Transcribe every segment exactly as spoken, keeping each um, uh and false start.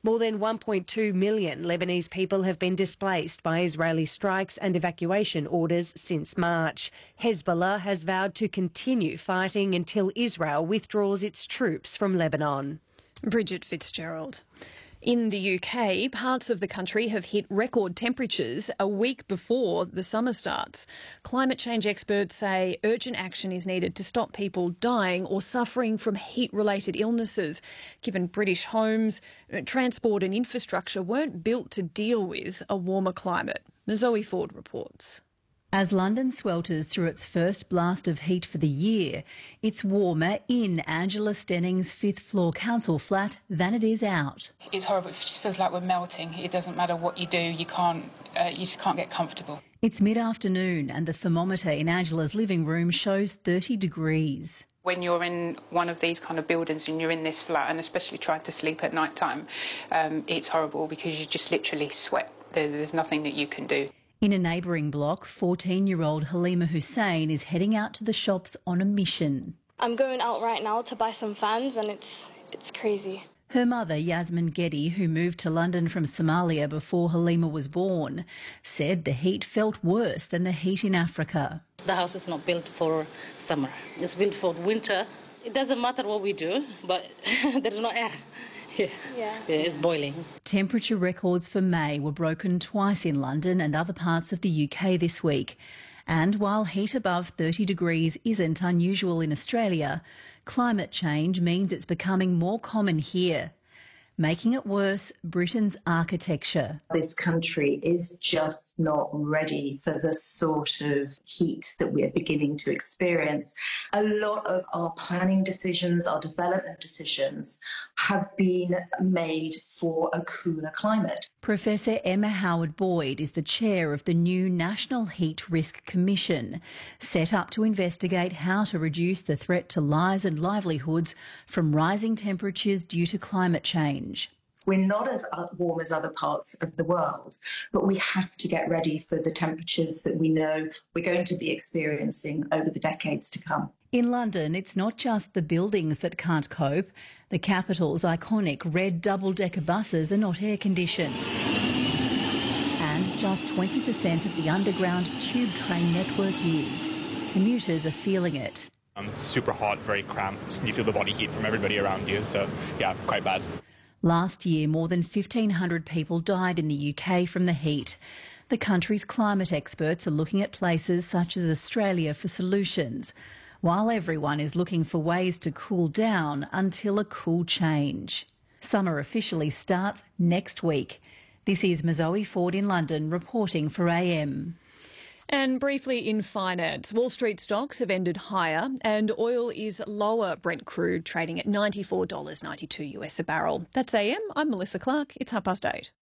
More than one point two million Lebanese people have been displaced by Israeli strikes and evacuation orders since March. Hezbollah has vowed to continue fighting until Israel withdraws its troops from Lebanon. Bridget Fitzgerald. In the U K, parts of the country have hit record temperatures a week before the summer starts. Climate change experts say urgent action is needed to stop people dying or suffering from heat-related illnesses, given British homes, transport and infrastructure weren't built to deal with a warmer climate. Zoe Ford reports. As London swelters through its first blast of heat for the year, it's warmer in Angela Stenning's fifth floor council flat than it is out. It's horrible. It just feels like we're melting. It doesn't matter what you do, you can't, uh, you just can't get comfortable. It's mid-afternoon and the thermometer in Angela's living room shows thirty degrees. When you're in one of these kind of buildings and you're in this flat, and especially trying to sleep at night time, um, it's horrible because you just literally sweat. There's, there's nothing that you can do. In a neighbouring block, fourteen-year-old Halima Hussein is heading out to the shops on a mission. I'm going out right now to buy some fans and it's it's crazy. Her mother, Yasmin Geddy, who moved to London from Somalia before Halima was born, said the heat felt worse than the heat in Africa. The house is not built for summer. It's built for winter. It doesn't matter what we do, but there's no air. Yeah. yeah, it's boiling. Temperature records for May were broken twice in London and other parts of the U K this week. And while heat above thirty degrees isn't unusual in Australia, climate change means it's becoming more common here. Making it worse, Britain's architecture. This country is just not ready for the sort of heat that we're beginning to experience. A lot of our planning decisions, our development decisions, have been made for a cooler climate. Professor Emma Howard-Boyd is the chair of the new National Heat Risk Commission, set up to investigate how to reduce the threat to lives and livelihoods from rising temperatures due to climate change. We're not as warm as other parts of the world, but we have to get ready for the temperatures that we know we're going to be experiencing over the decades to come. In London, it's not just the buildings that can't cope. The capital's iconic red double-decker buses are not air-conditioned. And just twenty percent of the underground tube train network is. Commuters are feeling it. Um, it's super hot, very cramped, and you feel the body heat from everybody around you, so yeah, quite bad. Last year, more than fifteen hundred people died in the U K from the heat. The country's climate experts are looking at places such as Australia for solutions, while everyone is looking for ways to cool down until a cool change. Summer officially starts next week. This is Zoe Ford in London reporting for A M. And briefly in finance, Wall Street stocks have ended higher and oil is lower. Brent crude trading at ninety-four dollars ninety-two US a barrel. That's A M. I'm Melissa Clark. It's half past eight.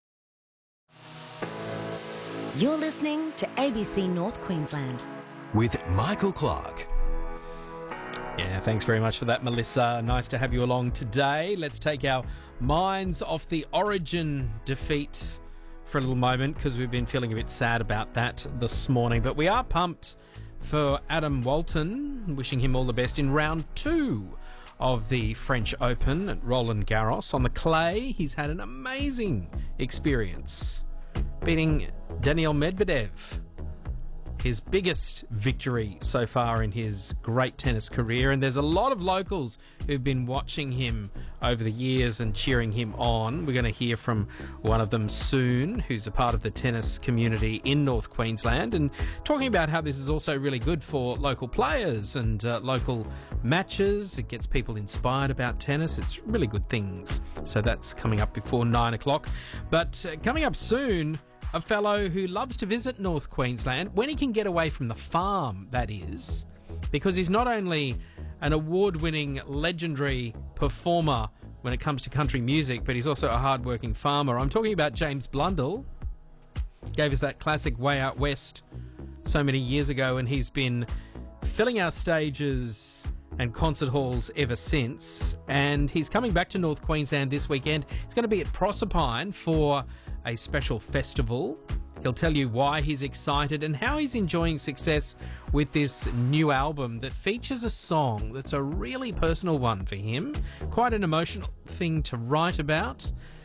You're listening to A B C North Queensland. With Michael Clark. Yeah, thanks very much for that, Melissa. Nice to have you along today. Let's take our minds off the Origin defeat for a little moment, because we've been feeling a bit sad about that this morning. But we are pumped for Adam Walton, wishing him all the best in round two of the French Open at Roland Garros. On the clay, he's had an amazing experience, beating Daniil Medvedev. His biggest victory so far in his great tennis career. And there's a lot of locals who've been watching him over the years and cheering him on. We're going to hear from one of them soon, who's a part of the tennis community in North Queensland, and talking about how this is also really good for local players and uh, local matches. It gets people inspired about tennis. It's really good things. So that's coming up before nine o'clock. But uh, coming up soon, a fellow who loves to visit North Queensland, when he can get away from the farm, that is, because he's not only an award-winning, legendary performer when it comes to country music, but he's also a hard-working farmer. I'm talking about James Blundell. Gave us that classic Way Out West so many years ago, and he's been filling our stages and concert halls ever since. And he's coming back to North Queensland this weekend. He's going to be at Proserpine for a special festival. He'll tell you why he's excited and how he's enjoying success with this new album that features a song that's a really personal one for him, quite an emotional thing to write about.